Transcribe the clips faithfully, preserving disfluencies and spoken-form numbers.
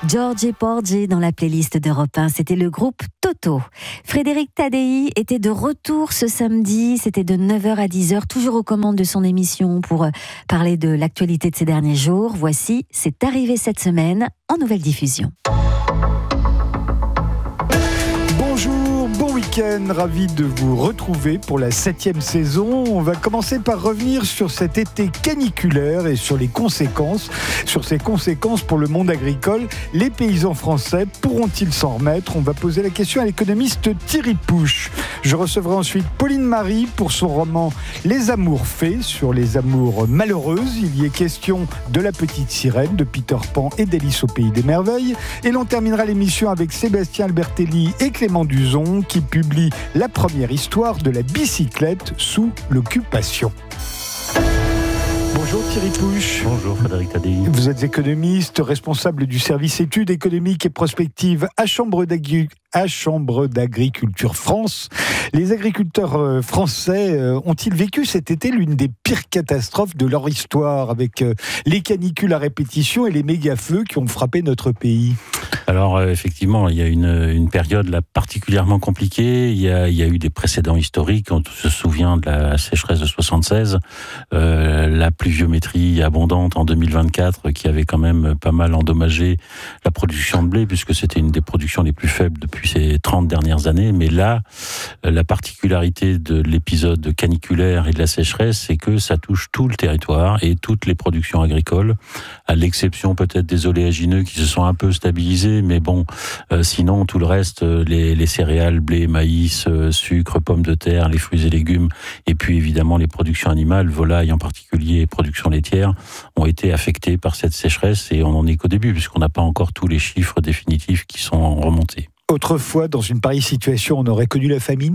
Georgie Porgy dans la playlist d'Europe un, c'était le groupe Toto. Frédéric Tadei était de retour ce samedi, c'était de neuf heures à dix heures, toujours aux commandes de son émission pour parler de l'actualité de ces derniers jours. Voici, c'est arrivé cette semaine en nouvelle diffusion. Bonjour, bon week-end, ravi de vous retrouver pour la septième saison. On va commencer par revenir sur cet été caniculaire et sur les conséquences, sur ses conséquences pour le monde agricole. Les paysans français pourront-ils s'en remettre ? On va poser la question à l'économiste Thierry Pouche. Je recevrai ensuite Pauline Marie pour son roman Les Amours Fées, sur les amours malheureuses. Il y est question de La Petite Sirène, de Peter Pan et d'Alice au Pays des Merveilles. Et l'on terminera l'émission avec Sébastien Albertelli et Clément Duzon qui publient la première histoire de la bicyclette sous l'occupation. Bonjour Thierry Pouche. Bonjour Frédéric Tadei. Vous êtes économiste, responsable du service études économiques et prospectives à Chambre d'Agri- à Chambre d'Agriculture France. Les agriculteurs français ont-ils vécu cet été l'une des pires catastrophes de leur histoire, avec les canicules à répétition et les méga-feux qui ont frappé notre pays ? Alors effectivement, il y a une, une période là particulièrement compliquée. Il y a, il y a eu des précédents historiques. On se souvient de la sécheresse de soixante-seize, euh, la pluviométrie abondante en deux mille vingt-quatre qui avait quand même pas mal endommagé la production de blé, puisque c'était une des productions les plus faibles depuis ces trente dernières années. Mais là, la particularité de l'épisode caniculaire et de la sécheresse, c'est que ça touche tout le territoire et toutes les productions agricoles, à l'exception peut-être des oléagineux qui se sont un peu stabilisés, mais bon, euh, sinon tout le reste, les, les céréales, blé, maïs, euh, sucre, pommes de terre, les fruits et légumes, et puis évidemment les productions animales, volailles en particulier, et productions laitières, ont été affectées par cette sécheresse, et on n'en est qu'au début, puisqu'on n'a pas encore tous les chiffres définitifs qui sont remontés. Autrefois, dans une pareille situation, on aurait connu la famine ?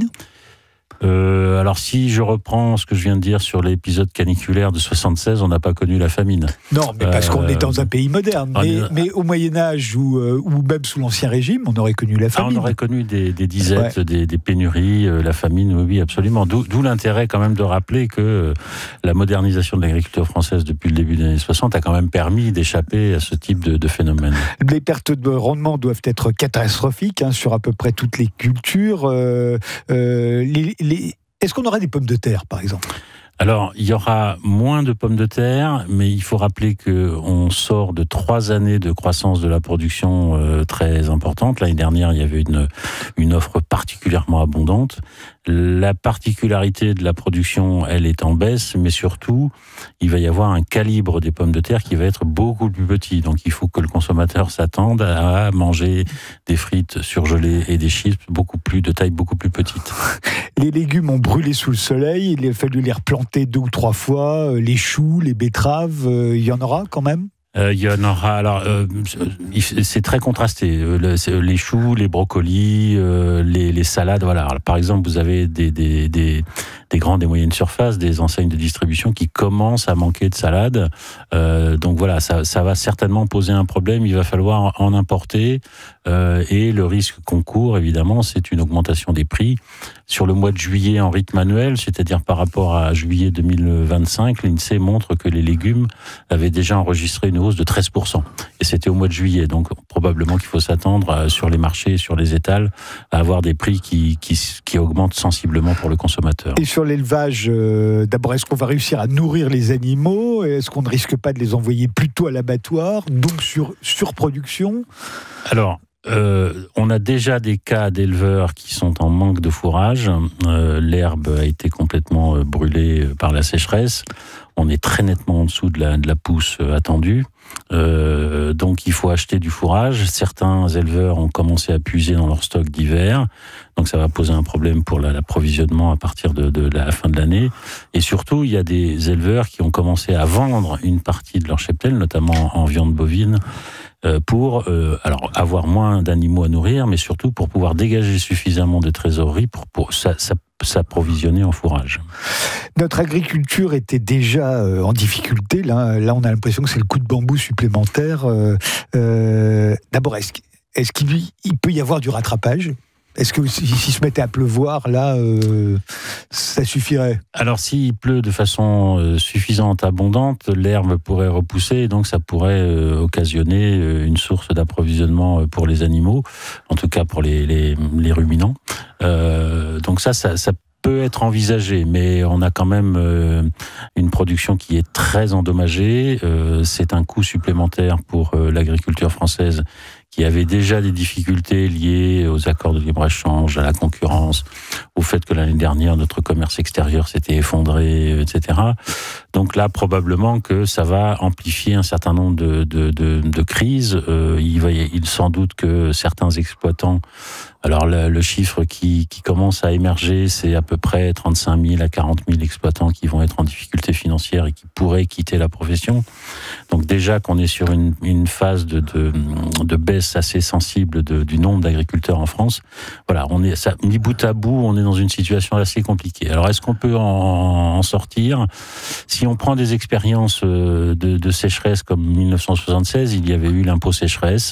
Euh, alors si je reprends ce que je viens de dire sur l'épisode caniculaire de soixante-seize, on n'a pas connu la famine. Non, mais parce euh, qu'on est dans un pays moderne. Mais, est... mais au Moyen-Âge ou, euh, ou même sous l'Ancien Régime, on aurait connu la famine. Ah, on aurait connu des, des disettes, ouais. des, des pénuries, euh, la famine, oui, oui, absolument. D'où, d'où l'intérêt quand même de rappeler que euh, la modernisation de l'agriculture française depuis le début des années soixante a quand même permis d'échapper à ce type de, de phénomène. Les pertes de rendement doivent être catastrophiques hein, sur à peu près toutes les cultures. Euh, euh, les, les... Est-ce qu'on aura des pommes de terre, par exemple ? Alors, il y aura moins de pommes de terre, mais il faut rappeler qu'on sort de trois années de croissance de la production euh, très importante. L'année dernière, il y avait une, une offre particulièrement abondante. La particularité de la production, elle est en baisse, mais surtout, il va y avoir un calibre des pommes de terre qui va être beaucoup plus petit. Donc, il faut que le consommateur s'attende à manger des frites surgelées et des chips beaucoup plus, de taille beaucoup plus petite. Les légumes ont brûlé sous le soleil, il a fallu les replanter deux ou trois fois. Les choux, les betteraves, il y en aura quand même ? Euh, il y en aura. Alors, euh, c'est très contrasté. Le, les choux, les brocolis, euh, les, les salades. Voilà. Alors, par exemple, vous avez des, des, des, des grandes et moyennes surfaces, des enseignes de distribution qui commencent à manquer de salades. Euh, donc voilà, ça, ça va certainement poser un problème. Il va falloir en importer. Euh, et le risque qu'on court, évidemment, c'est une augmentation des prix. Sur le mois de juillet en rythme annuel, c'est-à-dire par rapport à juillet deux mille vingt-cinq, l'INSEE montre que les légumes avaient déjà enregistré une hausse de treize pour cent. Et c'était au mois de juillet. Donc, probablement qu'il faut s'attendre à, sur les marchés, sur les étals, à avoir des prix qui, qui, qui augmentent sensiblement pour le consommateur. Et sur l'élevage, euh, d'abord, est-ce qu'on va réussir à nourrir les animaux ? Est-ce qu'on ne risque pas de les envoyer plutôt à l'abattoir, donc sur surproduction ? Alors, Euh, on a déjà des cas d'éleveurs qui sont en manque de fourrage. Euh, l'herbe a été complètement brûlée par la sécheresse. On est très nettement en dessous de la, de la pousse attendue. Euh, donc il faut acheter du fourrage. Certains éleveurs ont commencé à puiser dans leur stock d'hiver. Donc ça va poser un problème pour la, l'approvisionnement à partir de, de la fin de l'année. Et surtout, il y a des éleveurs qui ont commencé à vendre une partie de leur cheptel, notamment en viande bovine, pour euh, alors avoir moins d'animaux à nourrir, mais surtout pour pouvoir dégager suffisamment de trésorerie pour, pour ça, ça, s'approvisionner en fourrage. Notre agriculture était déjà euh, en difficulté. Là, là, on a l'impression que c'est le coup de bambou supplémentaire. Euh, euh, d'abord, est-ce, est-ce qu'il il peut y avoir du rattrapage ? Est-ce que s'il se mettait à pleuvoir, là, euh, ça suffirait? Alors, s'il pleut de façon euh, suffisante, abondante, l'herbe pourrait repousser, et donc ça pourrait euh, occasionner euh, une source d'approvisionnement pour les animaux, en tout cas pour les, les, les ruminants. Euh, donc ça, ça, ça peut être envisagé, mais on a quand même euh, une production qui est très endommagée. Euh, c'est un coût supplémentaire pour euh, l'agriculture française, qui avait déjà des difficultés liées aux accords de libre-échange, à la concurrence, au fait que l'année dernière, notre commerce extérieur s'était effondré, et cetera. Donc là, probablement que ça va amplifier un certain nombre de, de, de, de crises. Euh, il va, il sans doute que certains exploitants, alors le, le chiffre qui, qui commence à émerger, c'est à peu près trente-cinq mille à quarante mille exploitants qui vont être en difficulté financière et qui pourraient quitter la profession. Donc déjà qu'on est sur une, une phase de, de, de baisse assez sensible de, du nombre d'agriculteurs en France. Voilà, on est ça, mis bout à bout, on est dans une situation assez compliquée. Alors est-ce qu'on peut en, en sortir? Si on prend des expériences de, de sécheresse comme mille neuf cent soixante-seize, il y avait eu l'impôt sécheresse.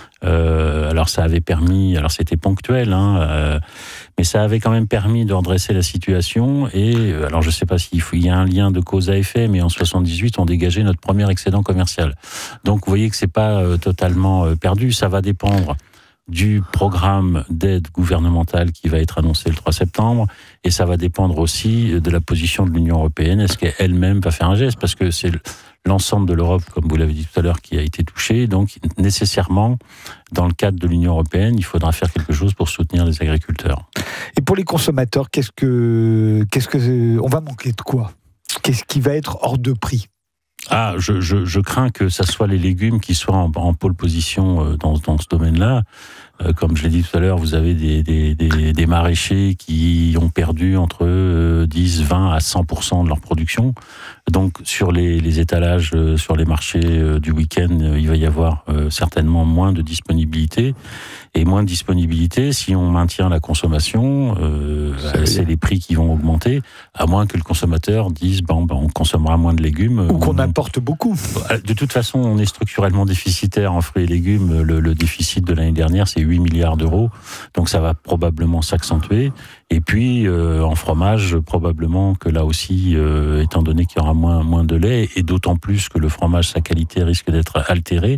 Euh, alors ça avait permis, alors c'était ponctuel, hein, euh, mais ça avait quand même permis de redresser la situation. Et alors je ne sais pas s'il faut, il y a un lien de cause à effet, mais en soixante-dix-huit on dégageait notre premier excédent commercial. Donc vous voyez que c'est pas euh, totalement euh, perdu. Ça va dépendre du programme d'aide gouvernementale qui va être annoncé le trois septembre, et ça va dépendre aussi de la position de l'Union européenne. Est-ce qu'elle-même va faire un geste? Parce que c'est l'ensemble de l'Europe, comme vous l'avez dit tout à l'heure, qui a été touché. Donc, nécessairement, dans le cadre de l'Union européenne, il faudra faire quelque chose pour soutenir les agriculteurs. Et pour les consommateurs, qu'est-ce que, qu'est-ce que, on va manquer de quoi? Qu'est-ce qui va être hors de prix? Ah, je, je, je crains que ça soit les légumes qui soient en, en pôle position dans, dans ce domaine-là. Euh, comme je l'ai dit tout à l'heure, vous avez des, des, des, des maraîchers qui ont perdu entre dix, vingt à cent pour cent de leur production. Donc, sur les, les étalages, euh, sur les marchés euh, du week-end, euh, il va y avoir euh, certainement moins de disponibilité. Et moins de disponibilité, si on maintient la consommation, euh, c'est les prix qui vont augmenter, à moins que le consommateur dise bon, ben, on consommera moins de légumes. Ou qu'on on... importe beaucoup. De toute façon, on est structurellement déficitaire en fruits et légumes. Le, le déficit de l'année dernière, c'est huit milliards d'euros. Donc ça va probablement s'accentuer. Et puis, euh, en fromage, probablement que là aussi, euh, étant donné qu'il y aura moins, moins de lait, et d'autant plus que le fromage, sa qualité risque d'être altérée,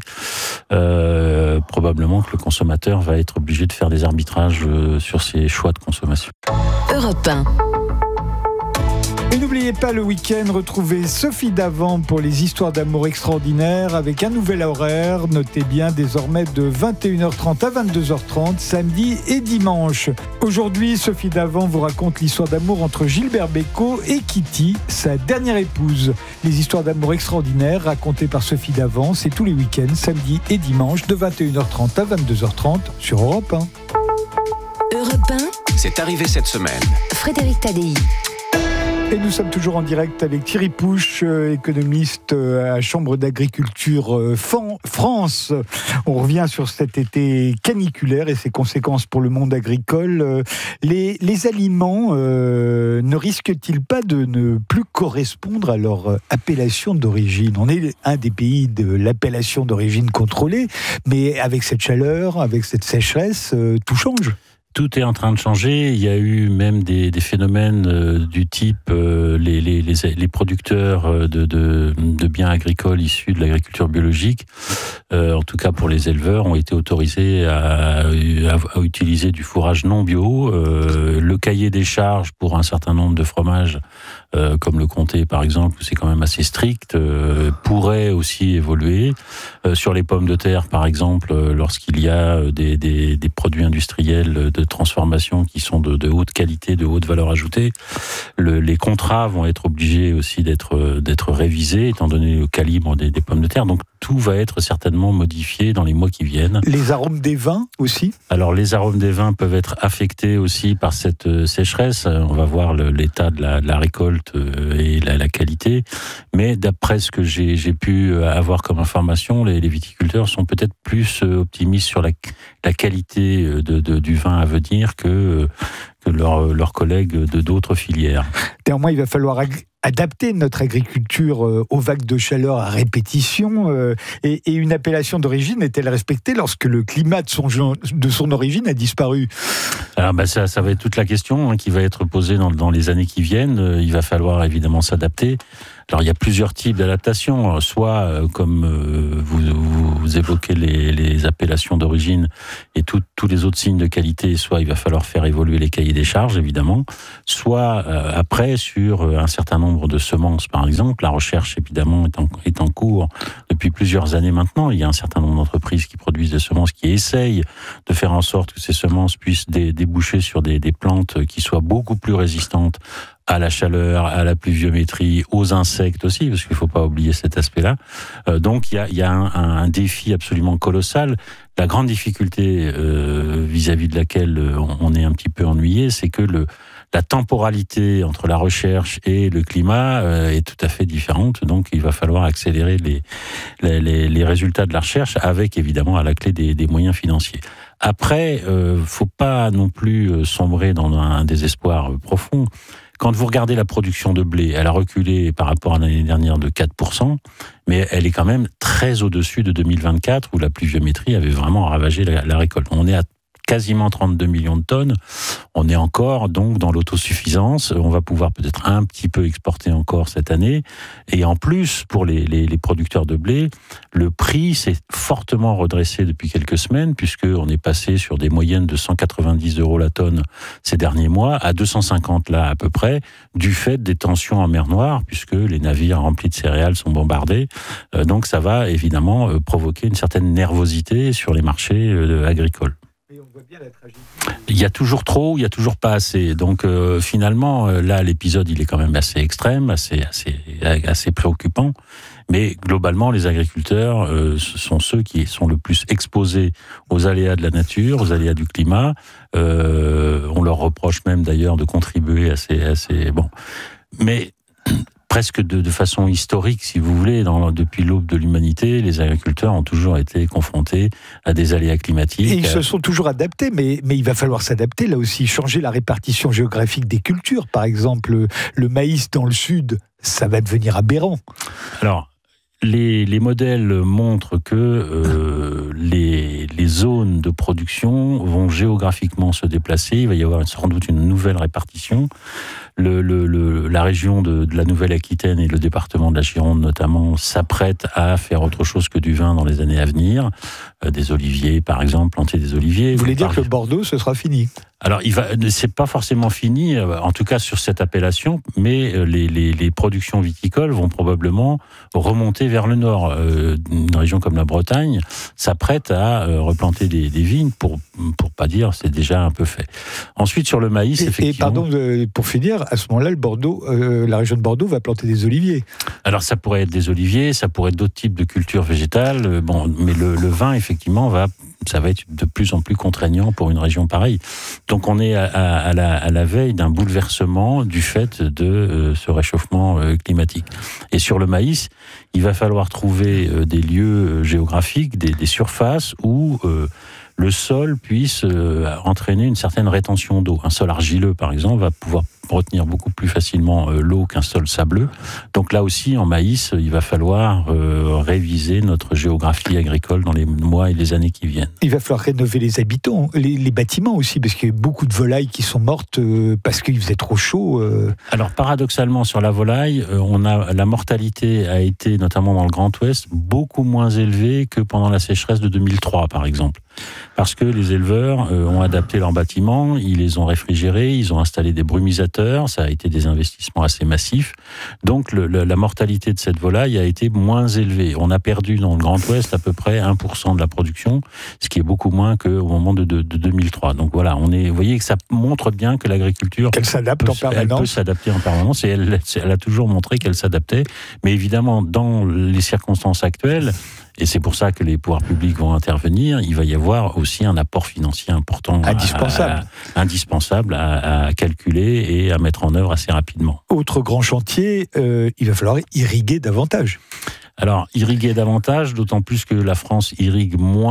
euh, probablement que le consommateur va être obligé de faire des arbitrages euh, sur ses choix de consommation. Europe un. Et n'oubliez pas le week-end, retrouvez Sophie Davant pour les histoires d'amour extraordinaires avec un nouvel horaire. Notez bien, désormais de vingt et une heures trente à vingt-deux heures trente, samedi et dimanche. Aujourd'hui, Sophie Davant vous raconte l'histoire d'amour entre Gilbert Bécaud et Kitty, sa dernière épouse. Les histoires d'amour extraordinaires racontées par Sophie Davant, c'est tous les week-ends, samedi et dimanche, de vingt et une heures trente à vingt-deux heures trente sur Europe un. Europe un, c'est arrivé cette semaine. Frédéric Tadei. Et nous sommes toujours en direct avec Thierry Pouche, euh, économiste euh, à la Chambre d'agriculture euh, France. On revient sur cet été caniculaire et ses conséquences pour le monde agricole. Euh, les, les aliments euh, ne risquent-ils pas de ne plus correspondre à leur appellation d'origine? On est un des pays de l'appellation d'origine contrôlée, mais avec cette chaleur, avec cette sécheresse, euh, tout change. Tout est en train de changer. Il y a eu même des, des phénomènes euh, du type euh, les, les, les, les producteurs de, de, de biens agricoles issus de l'agriculture biologique, euh, en tout cas pour les éleveurs, ont été autorisés à, à, à utiliser du fourrage non bio. Euh, le cahier des charges pour un certain nombre de fromages, euh, comme le comté par exemple, c'est quand même assez strict, euh, pourrait aussi évoluer. Euh, sur les pommes de terre par exemple, euh, lorsqu'il y a des, des, des produits industriels de transformation qui sont de, de haute qualité, de haute valeur ajoutée, le, les contrats vont être obligés aussi d'être, d'être révisés, étant donné le calibre des, des pommes de terre. Donc tout va être certainement modifié dans les mois qui viennent. Les arômes des vins aussi? Alors les arômes des vins peuvent être affectés aussi par cette sécheresse. On va voir le, l'état de la, de la récolte et la, la qualité. Mais d'après ce que j'ai, j'ai pu avoir comme information, les, les viticulteurs sont peut-être plus optimistes sur la, la qualité de, de, du vin à venir que, que leurs leur collègues de d'autres filières. Néanmoins, il va falloir ag- adapter notre agriculture euh, aux vagues de chaleur à répétition euh, et, et une appellation d'origine est-elle respectée lorsque le climat de son, de son origine a disparu? Alors bah ça, ça va être toute la question hein, qui va être posée dans, dans les années qui viennent. Euh, il va falloir évidemment s'adapter. Alors il y a plusieurs types d'adaptations, soit euh, comme euh, vous, vous, vous évoquez les, les appellations d'origine et tout, tous les autres signes de qualité, soit il va falloir faire évoluer les cahiers des charges évidemment, soit euh, après sur un certain nombre de semences par exemple. La recherche évidemment est en, est en cours depuis plusieurs années maintenant. Il y a un certain nombre d'entreprises qui produisent des semences, qui essayent de faire en sorte que ces semences puissent dé, déboucher sur des, des plantes qui soient beaucoup plus résistantes à la chaleur, à la pluviométrie, aux insectes aussi, parce qu'il ne faut pas oublier cet aspect-là. Euh, donc il y a, y a un, un défi absolument colossal. La grande difficulté euh, vis-à-vis de laquelle on, on est un petit peu ennuyé, c'est que le, la temporalité entre la recherche et le climat euh, est tout à fait différente. Donc il va falloir accélérer les, les, les résultats de la recherche avec évidemment à la clé des, des moyens financiers. Après, euh, faut pas non plus sombrer dans un désespoir profond. Quand vous regardez la production de blé, elle a reculé par rapport à l'année dernière de quatre pour cent, mais elle est quand même très au-dessus de deux mille vingt-quatre, où la pluviométrie avait vraiment ravagé la, la récolte. On est à quasiment trente-deux millions de tonnes. On est encore donc dans l'autosuffisance. On va pouvoir peut-être un petit peu exporter encore cette année. Et en plus, pour les, les, les producteurs de blé, le prix s'est fortement redressé depuis quelques semaines, puisqu'on est passé sur des moyennes de cent quatre-vingt-dix euros la tonne ces derniers mois, à deux cent cinquante là à peu près, du fait des tensions en mer Noire, puisque les navires remplis de céréales sont bombardés. Euh, donc ça va évidemment euh, provoquer une certaine nervosité sur les marchés euh, agricoles. On voit bien la tragédie. Il y a toujours trop, il y a toujours pas assez. Donc euh, finalement, euh, là, l'épisode, il est quand même assez extrême, assez, assez, assez préoccupant. Mais globalement, les agriculteurs euh, sont ceux qui sont le plus exposés aux aléas de la nature, aux aléas du climat. Euh, on leur reproche même d'ailleurs de contribuer à ces, à ces... Bon, mais presque de, de façon historique, si vous voulez, dans, depuis l'aube de l'humanité, les agriculteurs ont toujours été confrontés à des aléas climatiques. Et ils se sont toujours adaptés, mais, mais il va falloir s'adapter là aussi, changer la répartition géographique des cultures. Par exemple, le maïs dans le sud, ça va devenir aberrant. Alors, les, les modèles montrent que euh, les, les zones de production vont géographiquement se déplacer. Il va y avoir sans doute une nouvelle répartition. Le, le, le, la région de, de la Nouvelle-Aquitaine et le département de la Gironde notamment s'apprêtent à faire autre chose que du vin dans les années à venir. Euh, des oliviers, par exemple, planter des oliviers. Vous voulez dire par... que le Bordeaux, ce sera fini? Alors, il va, c'est pas forcément fini, en tout cas sur cette appellation, mais les, les, les productions viticoles vont probablement remonter vers le nord. Euh, une région comme la Bretagne s'apprête à euh, replanter des, des vignes, pour pour pas dire c'est déjà un peu fait. Ensuite, sur le maïs, et, effectivement... Et pardon, euh, pour finir, à ce moment-là, le Bordeaux, euh, la région de Bordeaux va planter des oliviers. Alors, ça pourrait être des oliviers, ça pourrait être d'autres types de cultures végétales, euh, bon, mais le, le vin, effectivement, va... ça va être de plus en plus contraignant pour une région pareille. Donc on est à, à, à, la, à la veille d'un bouleversement du fait de euh, ce réchauffement euh, climatique. Et sur le maïs, il va falloir trouver euh, des lieux géographiques, des, des surfaces où euh, le sol puisse euh, entraîner une certaine rétention d'eau. Un sol argileux, par exemple, va pouvoir retenir beaucoup plus facilement euh, l'eau qu'un sol sableux. Donc là aussi, en maïs, il va falloir euh, réviser notre géographie agricole dans les mois et les années qui viennent. Il va falloir rénover les habitants, les, les bâtiments aussi, parce qu'il y a beaucoup de volailles qui sont mortes euh, parce qu'il faisait trop chaud. Euh... Alors paradoxalement, sur la volaille, euh, on a, la mortalité a été, notamment dans le Grand Ouest, beaucoup moins élevée que pendant la sécheresse de deux mille trois, par exemple. Parce que les éleveurs euh, ont adapté leurs bâtiments, ils les ont réfrigérés, ils ont installé des brumisateurs, ça a été des investissements assez massifs. Donc le, le, la mortalité de cette volaille a été moins élevée. On a perdu dans le Grand Ouest à peu près un pour cent de la production, ce qui est beaucoup moins qu'au moment de, de, de deux mille trois. Donc voilà, on est, vous voyez que ça montre bien que l'agriculture qu'elle s'adapte peut, en permanence. Elle peut s'adapter en permanence et elle, elle a toujours montré qu'elle s'adaptait. Mais évidemment, dans les circonstances actuelles, et c'est pour ça que les pouvoirs publics vont intervenir, il va y avoir aussi un apport financier important, indispensable, à, à, indispensable à, à calculer et à mettre en œuvre assez rapidement. Autre grand chantier, euh, il va falloir irriguer davantage. Alors, irriguer davantage, d'autant plus que la France irrigue moins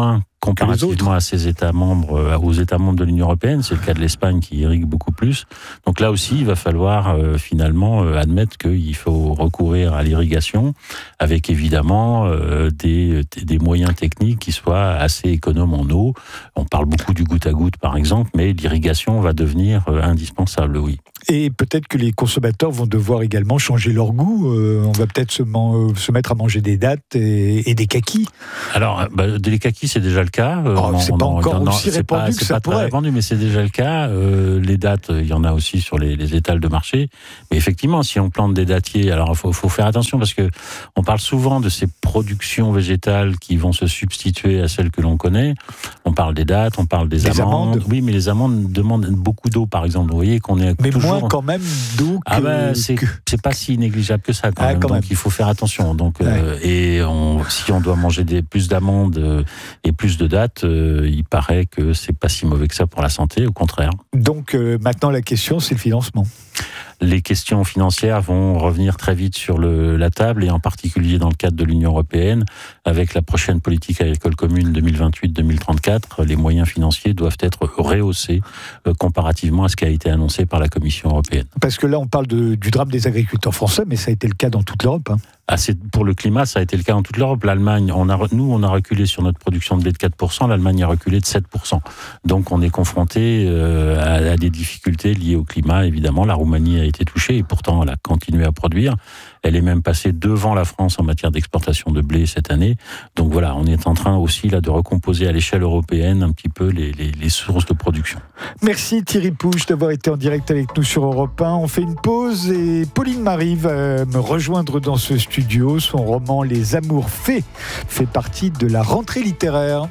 comparativement à ces États membres, aux États membres de l'Union européenne. C'est le cas de l'Espagne qui irrigue beaucoup plus. Donc là aussi, il va falloir euh, finalement euh, admettre qu'il faut recourir à l'irrigation, avec évidemment euh, des, des moyens techniques qui soient assez économes en eau. On parle beaucoup du goutte à goutte, par exemple, mais l'irrigation va devenir euh, indispensable, oui. Et peut-être que les consommateurs vont devoir également changer leur goût. Euh, on va peut-être se, man- se mettre à manger des dattes et, et des kakis. Alors, bah, des kakis, c'est déjà le cas. Oh, on, c'est pas on, encore on, aussi c'est répandu pas, que c'est ça pas pourrait. très répandu, mais c'est déjà le cas. Euh, les dattes, il y en a aussi sur les, les étals de marché. Mais effectivement, si on plante des dattiers, alors il faut, faut faire attention parce que on parle souvent de ces productions végétales qui vont se substituer à celles que l'on connaît. On parle des dattes, on parle des Les amandes. amandes. Oui, mais les amandes demandent beaucoup d'eau, par exemple. Vous voyez qu'on est Mais toujours... moins quand même d'eau que... Ah ben, c'est, que... c'est pas si négligeable que ça quand Ah, même. quand Donc même. il faut faire attention. Donc Ouais. euh, et on, si on doit manger des, plus d'amandes euh, et plus de dattes, euh, il paraît que c'est pas si mauvais que ça pour la santé. Au contraire. Donc euh, maintenant la question c'est le financement. Les questions financières vont revenir très vite sur le, la table, et en particulier dans le cadre de l'Union européenne, avec la prochaine politique agricole commune deux mille vingt-huit deux mille trente-quatre, les moyens financiers doivent être rehaussés euh, comparativement à ce qui a été annoncé par la Commission européenne. Parce que là on parle de, du drame des agriculteurs français, mais ça a été le cas dans toute l'Europe. Hein. Ah, c'est, pour le climat, ça a été le cas dans toute l'Europe. L'Allemagne, on a, nous, on a reculé sur notre production de blé de quatre pour cent, l'Allemagne a reculé de sept pour cent. Donc on est confronté euh, à, à des difficultés liées au climat, évidemment. La Roumanie a été touchée et pourtant elle a continué à produire. Elle est même passée devant la France en matière d'exportation de blé cette année. Donc voilà, on est en train aussi là de recomposer à l'échelle européenne un petit peu les, les, les sources de production. Merci Thierry Pouche d'avoir été en direct avec nous sur Europe un. On fait une pause et Pauline Marie va me rejoindre dans ce studio. Son roman Les Amours Faits fait partie de la rentrée littéraire.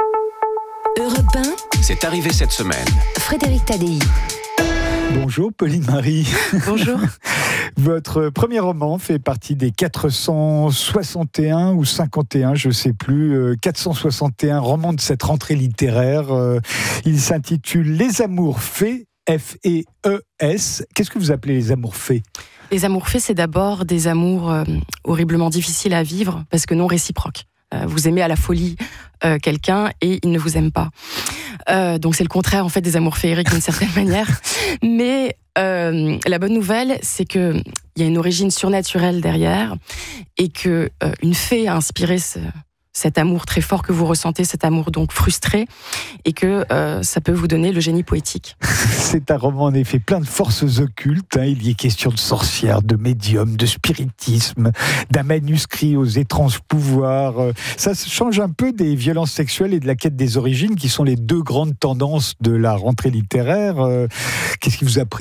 Europe un, c'est arrivé cette semaine. Frédéric Tadei. Bonjour Pauline Marie. Bonjour. Votre premier roman fait partie des quatre cent soixante et un ou cinquante et un, je ne sais plus, euh, quatre cent soixante et un romans de cette rentrée littéraire. Euh, il s'intitule Les Amours Faits, F E E S. Qu'est-ce que vous appelez les amours faits ? Les amours faits, c'est d'abord des amours euh, horriblement difficiles à vivre parce que non réciproques. Euh, vous aimez à la folie euh, quelqu'un et il ne vous aime pas. Euh, donc c'est le contraire en fait des amours féeriques d'une certaine manière. Mais euh, la bonne nouvelle, c'est que il y a une origine surnaturelle derrière et que euh, une fée a inspiré ce, cet amour très fort que vous ressentez, cet amour donc frustré, et que euh, ça peut vous donner le génie poétique. C'est un roman en effet plein de forces occultes. Hein. Il y est question de sorcières, de médiums, de spiritisme, d'un manuscrit aux étranges pouvoirs. Ça change un peu des violences sexuelles et de la quête des origines, qui sont les deux grandes tendances de la rentrée littéraire. Qu'est-ce qui vous a pris ?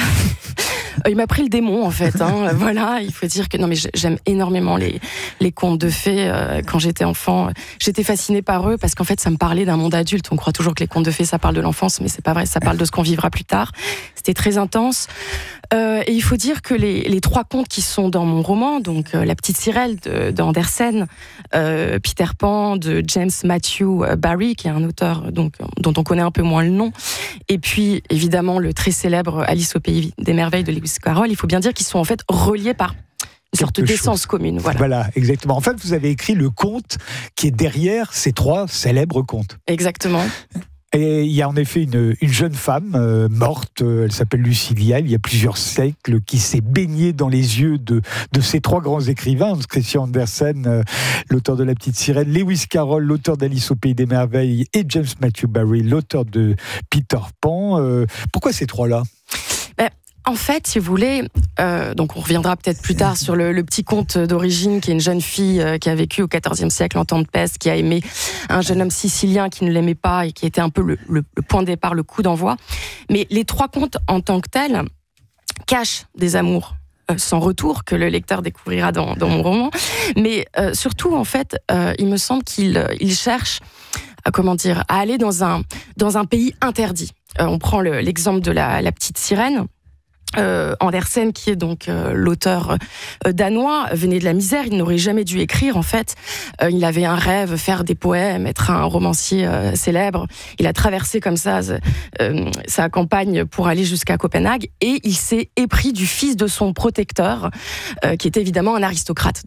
Il m'a pris le démon en fait. Hein. Voilà, il faut dire que non mais j'aime énormément les les contes de fées. Euh, quand j'étais enfant, j'étais fascinée par eux parce qu'en fait ça me parlait d'un monde adulte. On croit toujours que les contes de fées ça parle de l'enfance, mais c'est pas vrai. Ça parle de ce qu'on vivra plus tard. C'était très intense. Euh, et il faut dire que les les trois contes qui sont dans mon roman, donc euh, La Petite Sirène de, de Andersen, euh, Peter Pan de James Matthew Barrie, qui est un auteur donc dont on connaît un peu moins le nom, et puis évidemment le très célèbre Alice au pays des merveilles de Lewis Carroll, il faut bien dire qu'ils sont en fait reliés par une sorte Quelque d'essence chose. commune. Voilà. Voilà, exactement. En fait, vous avez écrit le conte qui est derrière ces trois célèbres contes. Exactement. Et il y a en effet une, une jeune femme euh, morte, euh, elle s'appelle Lucilia, il y a plusieurs siècles, qui s'est baignée dans les yeux de, de ces trois grands écrivains, Hans Christian Andersen, euh, l'auteur de La Petite Sirène, Lewis Carroll, l'auteur d'Alice au Pays des Merveilles, et James Matthew Barrie, l'auteur de Peter Pan. Euh, pourquoi ces trois-là ? Ben, en fait, si vous voulez, euh, donc on reviendra peut-être plus tard sur le, le petit conte d'origine qui est une jeune fille euh, qui a vécu au quatorzième siècle en temps de peste, qui a aimé un jeune homme sicilien qui ne l'aimait pas et qui était un peu le, le, le point de départ, le coup d'envoi. Mais les trois contes en tant que tels cachent des amours euh, sans retour que le lecteur découvrira dans, dans mon roman. Mais euh, surtout, en fait, euh, il me semble qu'il il cherche à, comment dire, à aller dans un, dans un pays interdit. Euh, on prend le, l'exemple de la, la Petite Sirène. Euh, Andersen, qui est donc euh, l'auteur euh, danois, venait de la misère, il n'aurait jamais dû écrire en fait. Euh, il avait un rêve, faire des poèmes, être un romancier euh, célèbre. Il a traversé comme ça euh, sa campagne pour aller jusqu'à Copenhague et il s'est épris du fils de son protecteur, euh, qui était évidemment un aristocrate. Donc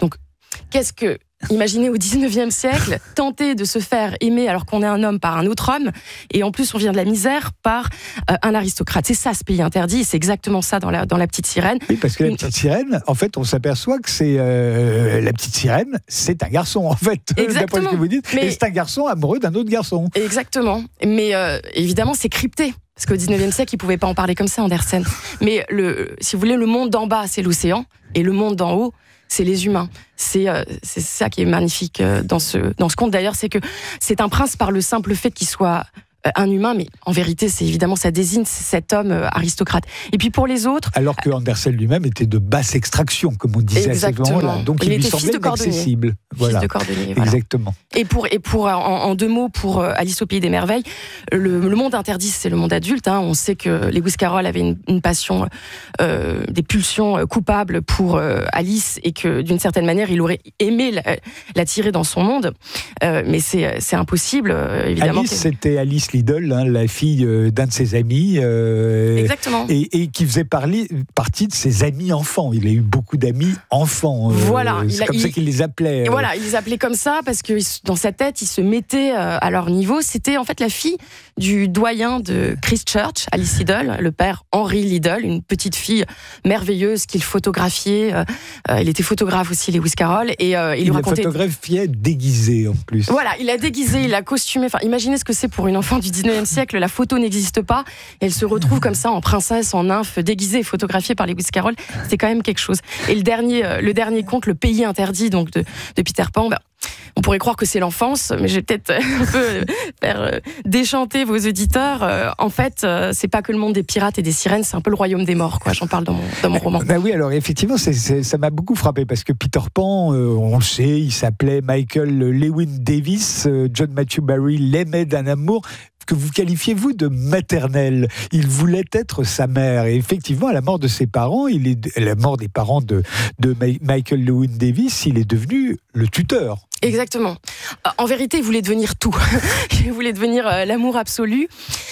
qu'est-ce que Imaginez au dix-neuvième siècle, tenter de se faire aimer alors qu'on est un homme par un autre homme, et en plus on vient de la misère par euh, un aristocrate. C'est ça ce pays interdit, et c'est exactement ça dans la, dans la Petite Sirène. Oui, parce que la Petite Sirène, en fait, on s'aperçoit que c'est euh, la Petite Sirène, c'est un garçon en fait, d'après ce que vous dites, mais... et c'est un garçon amoureux d'un autre garçon. Exactement, mais euh, évidemment c'est crypté. Parce qu'au dix-neuvième siècle, il ne pouvait pas en parler comme ça, Andersen. Mais le, si vous voulez, le monde d'en bas, c'est l'océan, et le monde d'en haut, c'est les humains. C'est, euh, c'est ça qui est magnifique euh, dans ce, dans ce conte. D'ailleurs, c'est que c'est un prince par le simple fait qu'il soit euh, un humain, mais en vérité, c'est évidemment, ça désigne cet homme euh, aristocrate. Et puis pour les autres... Alors que Andersen lui-même était de basse extraction, comme on disait exactement. à ce moment-là. Donc il, il lui semblait inaccessible. Voilà. Fils de cordonnier. Voilà. Exactement. Et pour, et pour en, en deux mots, pour euh, Alice au Pays des Merveilles, le, le monde interdit, c'est le monde adulte. Hein. On sait que Lewis Carroll avait une, une passion, euh, des pulsions coupables pour euh, Alice, et que d'une certaine manière, il aurait aimé la, la tirer dans son monde. Euh, mais c'est, c'est impossible, euh, évidemment. Alice, que... c'était Alice Liddell, hein, la fille euh, d'un de ses amis. Euh, Exactement. Et, et qui faisait parler, partie de ses amis enfants. Il a eu beaucoup d'amis enfants. Euh, voilà. C'est il a, comme il... ça qu'il les appelait. Et voilà, il les appelait comme ça parce que dans sa tête, il se mettait à leur niveau. C'était en fait la fille du doyen de Christchurch, Alice Liddell, le père Henry Liddell, une petite fille merveilleuse qu'il photographiait. Euh, il était photographe aussi, Lewis Carroll, et euh, il, il lui racontait. Il photographiait déguisé en plus. Voilà, il a déguisé, il a costumé. Enfin, imaginez ce que c'est pour une enfant du dix-neuvième siècle. La photo n'existe pas. Et elle se retrouve comme ça en princesse, en nymphe, déguisée et photographiée par Lewis Carroll. C'est quand même quelque chose. Et le dernier, euh, le dernier conte, Le Pays interdit, donc de, de Peter Pan. Bah, on pourrait croire que c'est l'enfance, mais je vais peut-être un peu faire déchanter vos auditeurs. En fait, c'est pas que le monde des pirates et des sirènes, c'est un peu le royaume des morts, quoi. J'en parle dans mon, dans mon roman. Ben oui, alors effectivement, c'est, c'est, ça m'a beaucoup frappé parce que Peter Pan, euh, on le sait, il s'appelait Michael Lewin Davis. John Matthew Barry l'aimait d'un amour que vous qualifiez-vous de maternel. Il voulait être sa mère. Et effectivement, à la mort de ses parents, il est, à la mort des parents de, de Michael Lewin Davis, il est devenu le tuteur. Exactement. En vérité, il voulait devenir tout. Il voulait devenir euh, l'amour absolu.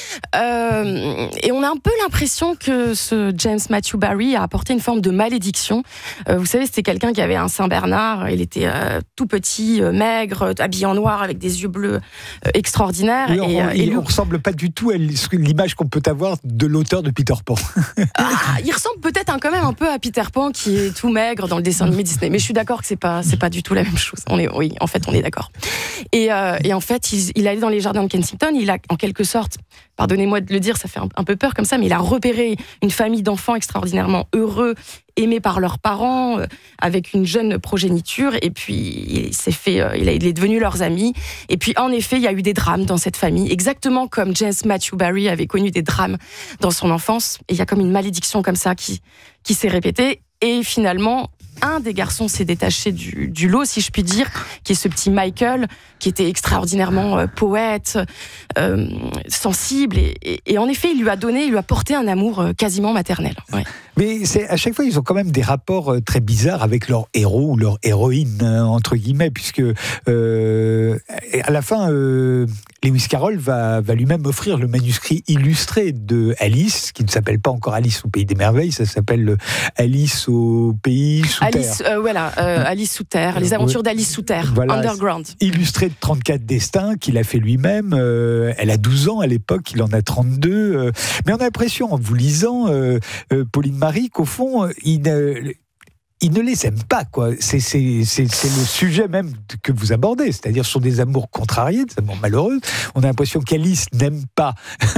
Euh, et on a un peu l'impression que ce James Matthew Barry a apporté une forme de malédiction. Euh, vous savez, c'était quelqu'un qui avait un Saint-Bernard. Il était euh, tout petit, euh, maigre, habillé en noir, avec des yeux bleus euh, extraordinaires. Oui, on, et, euh, il ne ressemble pas du tout à l'image qu'on peut avoir de l'auteur de Peter Pan. Ah, il ressemble peut-être hein, quand même un peu à Peter Pan, qui est tout maigre dans le dessin animé Disney. Mais je suis d'accord que c'est pas, c'est pas du tout la même chose. On est, oui, en fait, on est d'accord. Et, euh, et en fait, il, il allait dans les jardins de Kensington. Il a, en quelque sorte, pardonnez-moi de le dire, ça fait un, un peu peur comme ça, mais il a repéré une famille d'enfants extraordinairement heureux, aimés par leurs parents, euh, avec une jeune progéniture. Et puis, il s'est fait, euh, il, a, il est devenu leurs amis. Et puis, en effet, il y a eu des drames dans cette famille, exactement comme James Matthew Barry avait connu des drames dans son enfance. Et il y a comme une malédiction comme ça qui, qui s'est répétée. Et finalement, un des garçons s'est détaché du, du lot, si je puis dire, qui est ce petit Michael, qui était extraordinairement euh, poète, euh, sensible, et, et, et en effet, il lui a donné, il lui a porté un amour euh, quasiment maternel. Ouais. Mais c'est, à chaque fois, ils ont quand même des rapports euh, très bizarres avec leur héros ou leur héroïne, hein, entre guillemets, puisque euh, à la fin, euh, Lewis Carroll va, va lui-même offrir le manuscrit illustré de Alice, qui ne s'appelle pas encore Alice au Pays des Merveilles, ça s'appelle Alice au Pays sous Alice, terre. Euh, voilà, euh, Alice sous terre, les aventures d'Alice sous terre, voilà, Underground. Illustré de trente-quatre destins qu'il a fait lui-même. Euh, elle a douze ans à l'époque, il en a trente-deux. Euh, mais on a l'impression, en vous lisant, euh, euh, Pauline Marie, qu'au fond, il ne... ils ne les aiment pas, quoi. C'est, c'est, c'est, c'est le sujet même que vous abordez, c'est-à-dire sur des amours contrariés, des amours malheureux. On a l'impression qu'Alice n'aime pas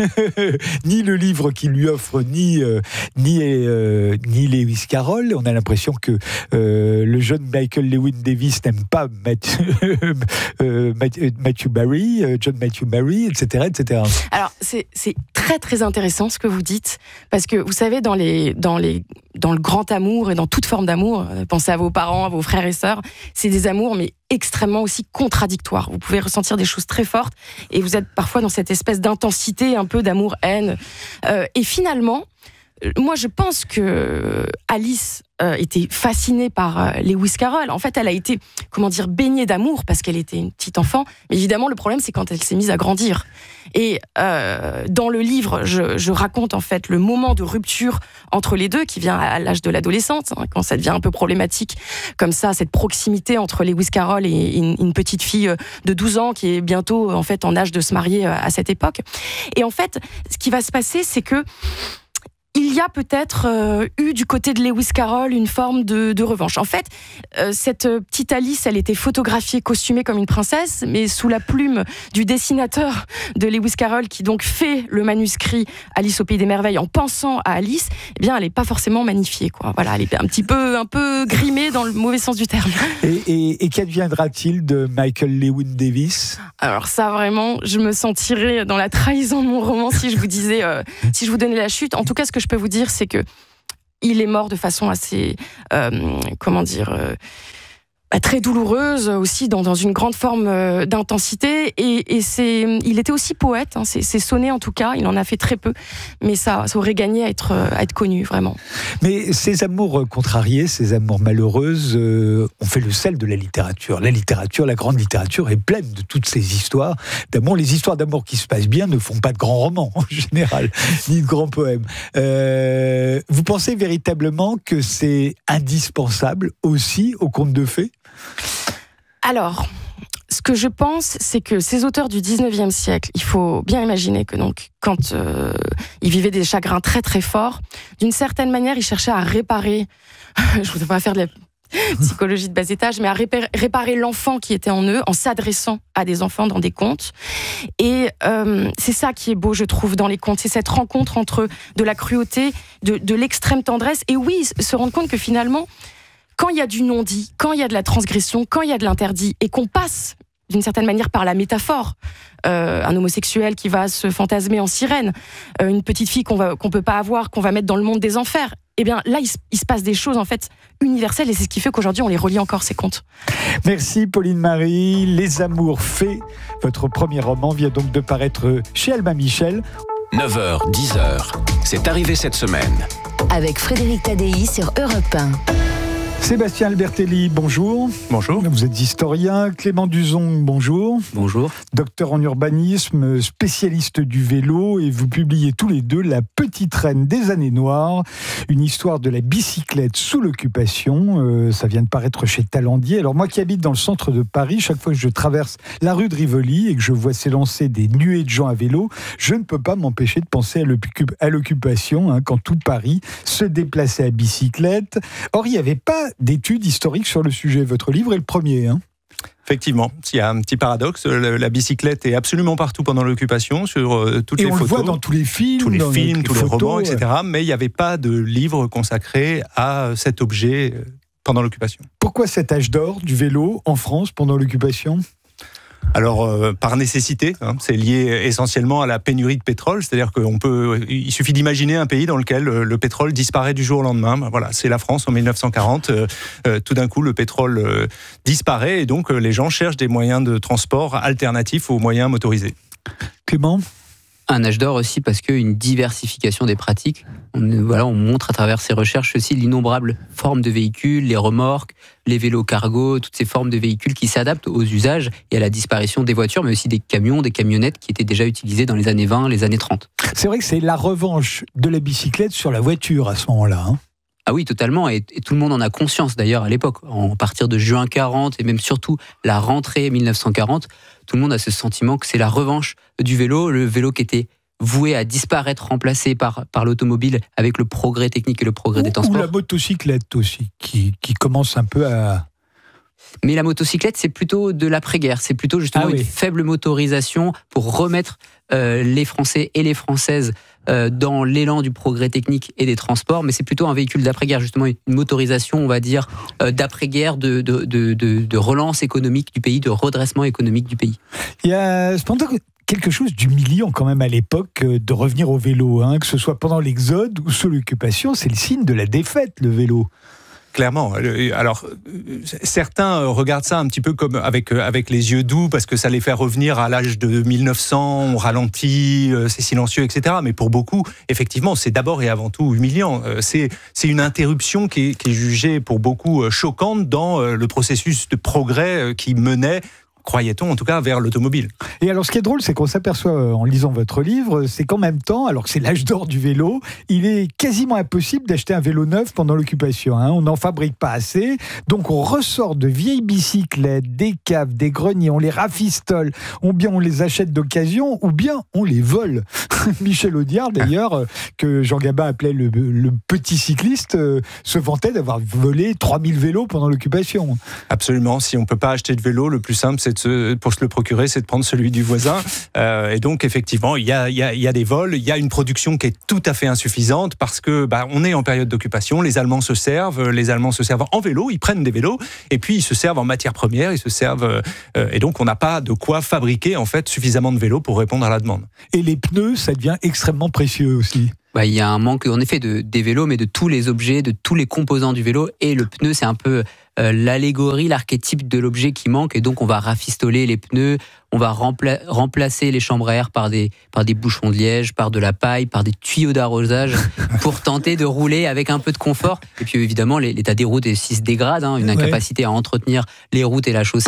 ni le livre qu'il lui offre, ni, euh, ni, euh, ni Lewis Carroll. On a l'impression que euh, le jeune Michael Lewin Davis n'aime pas Matthew, euh, Matthew Barry, John Matthew Barry, et cetera, et cetera. Alors, c'est, c'est très, très intéressant ce que vous dites, parce que vous savez, dans, les, dans, les, dans le grand amour et dans toute forme d'amour, pensez à vos parents, à vos frères et sœurs, c'est des amours mais extrêmement aussi contradictoires. Vous pouvez ressentir des choses très fortes et vous êtes parfois dans cette espèce d'intensité un peu d'amour-haine. Euh, et finalement, moi, je pense que Alice euh, était fascinée par euh, Lewis Carroll. En fait, elle a été, comment dire, baignée d'amour parce qu'elle était une petite enfant. Mais évidemment, le problème, c'est quand elle s'est mise à grandir. Et euh, dans le livre, je, je raconte en fait le moment de rupture entre les deux, qui vient à l'âge de l'adolescence, hein, quand ça devient un peu problématique, comme ça, cette proximité entre Lewis Carroll et une, une petite fille de douze ans qui est bientôt en fait en âge de se marier à cette époque. Et en fait, ce qui va se passer, c'est que il y a peut-être euh, eu du côté de Lewis Carroll une forme de, de revanche. En fait, euh, cette petite Alice, elle était photographiée, costumée comme une princesse, mais sous la plume du dessinateur de Lewis Carroll, qui donc fait le manuscrit Alice au Pays des Merveilles en pensant à Alice, eh bien, elle n'est pas forcément magnifiée, quoi. Voilà, elle est un petit peu, un peu grimée dans le mauvais sens du terme. Et, et, et qu'adviendra-t-il de Michael Lewin Davis ? Alors ça, vraiment, je me sentirais dans la trahison de mon roman si je vous disais, euh, si je vous donnais la chute. En tout cas, ce que je peux vous dire, c'est que il est mort de façon assez, euh, comment dire, euh, bah, très douloureuse aussi, dans, dans une grande forme euh, d'intensité. Et, et c'est, il était aussi poète. Hein, c'est, c'est sonné en tout cas. Il en a fait très peu, mais ça, ça aurait gagné à être, à être connu vraiment. Mais ces amours contrariés, ces amours malheureuses, euh, ont fait le sel de la littérature. La littérature, la grande littérature, est pleine de toutes ces histoires d'amour. Les histoires d'amour qui se passent bien ne font pas de grands romans en général, ni de grands poèmes. Euh, vous pensez véritablement que c'est indispensable aussi aux contes de fées ? Alors, ce que je pense, c'est que ces auteurs du dix-neuvième siècle, il faut bien imaginer que donc, quand euh, ils vivaient des chagrins très très forts, d'une certaine manière, ils cherchaient à réparer, je ne voudrais pas faire de la psychologie de bas étage, mais à réparer, réparer l'enfant qui était en eux, en s'adressant à des enfants dans des contes. Et euh, c'est ça qui est beau, je trouve, dans les contes, c'est cette rencontre entre de la cruauté, de, de l'extrême tendresse, et oui, se rendre compte que finalement, quand il y a du non-dit, quand il y a de la transgression, quand il y a de l'interdit, et qu'on passe d'une certaine manière par la métaphore, euh, un homosexuel qui va se fantasmer en sirène, euh, une petite fille qu'on va, qu'on peut pas avoir, qu'on va mettre dans le monde des enfers, eh bien là, il se, il se passe des choses en fait universelles, et c'est ce qui fait qu'aujourd'hui, on les relit encore, ces contes. Merci Pauline Marie. Les Amours Fées, votre premier roman, vient donc de paraître chez Albin Michel. neuf heures, dix heures, c'est arrivé cette semaine. Avec Frédéric Tadei sur Europe un. Sébastien Albertelli, bonjour. Bonjour. Vous êtes historien. Clément Duzon, bonjour. Bonjour. Docteur en urbanisme, spécialiste du vélo, et vous publiez tous les deux La Petite Reine des années noires, une histoire de la bicyclette sous l'occupation. Euh, ça vient de paraître chez Talendier. Alors moi qui habite dans le centre de Paris, chaque fois que je traverse la rue de Rivoli et que je vois s'élancer des nuées de gens à vélo, je ne peux pas m'empêcher de penser à l'occupation, hein, quand tout Paris se déplaçait à bicyclette. Or, il n'y avait pas d'études historiques sur le sujet. Votre livre est le premier, hein ? Effectivement, il y a un petit paradoxe. La, la bicyclette est absolument partout pendant l'occupation, sur euh, toutes et les on photos. le voit dans tous les films, tous les dans films, tous les photos, romans, et cetera. Mais il n'y avait pas de livre consacré à cet objet pendant l'occupation. Pourquoi cet âge d'or du vélo en France pendant l'occupation ? Alors, euh, par nécessité, hein, c'est lié essentiellement à la pénurie de pétrole, c'est-à-dire qu'on peut, il suffit d'imaginer un pays dans lequel le, le pétrole disparaît du jour au lendemain. Ben voilà, c'est la France en mille neuf cent quarante. Euh, euh, tout d'un coup, le pétrole euh, disparaît et donc euh, les gens cherchent des moyens de transport alternatifs aux moyens motorisés. Clément ? Un âge d'or aussi parce qu'une diversification des pratiques. On, voilà, on montre à travers ces recherches aussi l'innombrable formes de véhicules, les remorques, les vélos cargo, toutes ces formes de véhicules qui s'adaptent aux usages et à la disparition des voitures, mais aussi des camions, des camionnettes qui étaient déjà utilisées dans les années vingt, les années trente. C'est vrai que c'est la revanche de la bicyclette sur la voiture à ce moment-là, hein. Ah oui, totalement, et, et tout le monde en a conscience d'ailleurs à l'époque. À partir de juin quarante et même surtout la rentrée mille neuf cent quarante, tout le monde a ce sentiment que c'est la revanche du vélo, le vélo qui était voué à disparaître, remplacé par, par l'automobile avec le progrès technique et le progrès ou, des transports. Ou la motocyclette aussi, qui, qui commence un peu à... Mais la motocyclette, c'est plutôt de l'après-guerre, c'est plutôt justement ah oui. une faible motorisation pour remettre euh, les Français et les Françaises euh, dans l'élan du progrès technique et des transports, mais c'est plutôt un véhicule d'après-guerre, justement une motorisation, on va dire, euh, d'après-guerre, de, de, de, de, de relance économique du pays, de redressement économique du pays. Il y a cependant quelque chose d'humiliant quand même à l'époque de revenir au vélo, hein, que ce soit pendant l'exode ou sous l'occupation, c'est le signe de la défaite, le vélo. Clairement. Alors, certains regardent ça un petit peu comme avec, avec les yeux doux, parce que ça les fait revenir à l'âge de mille neuf cents, on ralentit, c'est silencieux, et cetera. Mais pour beaucoup, effectivement, c'est d'abord et avant tout humiliant. C'est, c'est une interruption qui est, qui est jugée pour beaucoup choquante dans le processus de progrès qui menait, croyait-on en tout cas, vers l'automobile. Et alors ce qui est drôle, c'est qu'on s'aperçoit en lisant votre livre, c'est qu'en même temps, alors que c'est l'âge d'or du vélo, il est quasiment impossible d'acheter un vélo neuf pendant l'occupation. Hein. On n'en fabrique pas assez, donc on ressort de vieilles bicyclettes, des caves, des greniers, on les rafistole, ou bien on les achète d'occasion, ou bien on les vole. Michel Audiard, d'ailleurs, que Jean Gabin appelait le, le petit cycliste, euh, se vantait d'avoir volé trois mille vélos pendant l'occupation. Absolument, si on ne peut pas acheter de vélo, le plus simple, c'est de se, pour se le procurer, c'est de prendre celui du voisin. Euh, et donc, effectivement, il y a, y, a, y a des vols, il y a une production qui est tout à fait insuffisante parce que bah, on est en période d'occupation, les Allemands se servent, les Allemands se servent en vélo, ils prennent des vélos, et puis ils se servent en matière première, ils se servent... Euh, et donc, on n'a pas de quoi fabriquer, en fait, suffisamment de vélos pour répondre à la demande. Et les pneus, ça devient extrêmement précieux aussi. Bah, il y a un manque, en effet, de, des vélos, mais de tous les objets, de tous les composants du vélo. Et le pneu, c'est un peu euh, l'allégorie, l'archétype de l'objet qui manque. Et donc, on va rafistoler les pneus, on va rempla- remplacer les chambres à air par des, par des bouchons de liège, par de la paille, par des tuyaux d'arrosage, pour tenter de rouler avec un peu de confort. Et puis, évidemment, l'état des routes aussi se dégrade, hein, une incapacité à entretenir les routes et la chaussée.